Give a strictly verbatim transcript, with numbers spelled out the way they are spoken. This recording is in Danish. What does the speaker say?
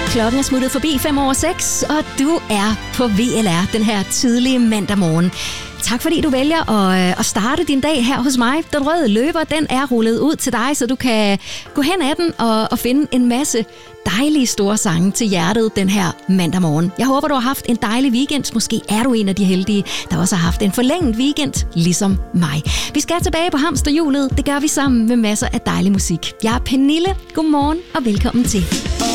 Klokken er smuttet forbi fem over seks, og du er på V L R den her tidlige mandag morgen. Tak fordi du vælger at, at starte din dag her hos mig. Den røde løber, den er rullet ud til dig, så du kan gå hen ad den og, og finde en masse dejlige store sange til hjertet den her mandag morgen. Jeg håber, du har haft en dejlig weekend. Måske er du en af de heldige, der også har haft en forlænget weekend, ligesom mig. Vi skal tilbage på hamsterhjulet. Det gør vi sammen med masser af dejlig musik. Jeg er Pernille. Godmorgen og velkommen til.